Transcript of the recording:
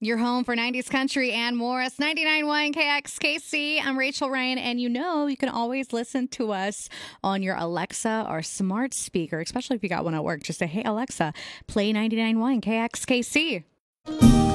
Your home for 90s country and more. It's 99.1 KXKC. I'm Rachel Ryan, and you can always listen to us on your Alexa or smart speaker, especially if you got one at work. Just say, hey, Alexa, play 99.1 KXKC.